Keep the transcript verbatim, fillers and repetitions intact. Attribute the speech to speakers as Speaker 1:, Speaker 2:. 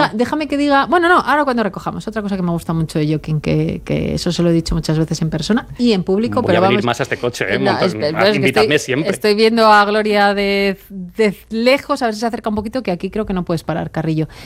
Speaker 1: diga, déjame que diga... Bueno, no, ahora cuando recojamos. Otra cosa que me gusta mucho de Joking, que, que eso se lo he dicho muchas veces en persona y en público,
Speaker 2: Voy
Speaker 1: pero
Speaker 2: a venir
Speaker 1: vamos...
Speaker 2: más a este coche, ¿eh?
Speaker 1: No,
Speaker 2: Monta-
Speaker 1: es- es que
Speaker 2: invitadme
Speaker 1: estoy,
Speaker 2: siempre.
Speaker 1: estoy viendo a Gloria de, de lejos, a ver si se acerca un poquito, que aquí creo que no puedes parar, Carrillo.